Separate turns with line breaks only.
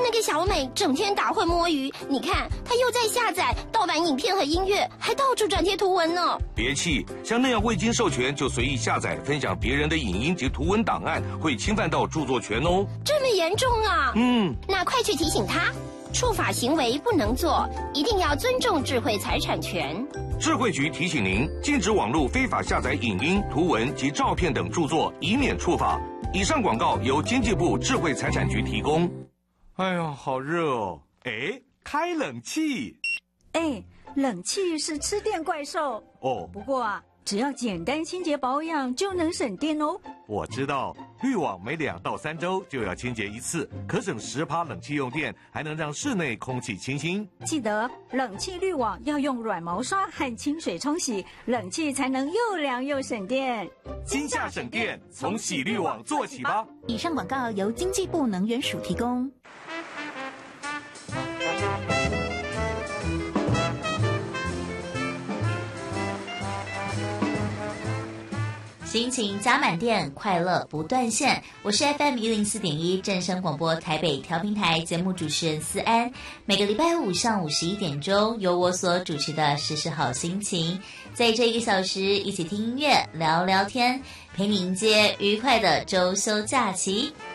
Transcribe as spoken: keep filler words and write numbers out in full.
那个小美整天打混摸鱼，你看她又在下载盗版影片和音乐，还到处转贴图文呢。
别气，像那样未经授权就随意下载分享别人的影音及图文档案，会侵犯到著作权哦。
这么严重啊？
嗯，
那快去提醒他，触法行为不能做，一定要尊重智慧财产权。
智慧局提醒您，禁止网络非法下载影音、图文及照片等著作，以免触法。以上广告由经济部智慧财产局提供。哎呀，好热哦！哎，开冷气。
哎，冷气是吃电怪兽
哦。
不过啊，只要简单清洁保养就能省电哦。
我知道，滤网每两到三周就要清洁一次，可省十趴冷气用电，还能让室内空气清新。
记得冷气滤网要用软毛刷和清水冲洗，冷气才能又凉又省电。
今夏省电，从洗滤网做起吧。
以上广告由经济部能源署提供。
心情加满电，快乐不断线。我是 F M 一零四点一正声广播台北调频台节目主持人思安。每个礼拜五上午十一点钟，由我所主持的时时好心情，在这一个小时一起听音乐、聊聊天，陪你迎接愉快的周休假期。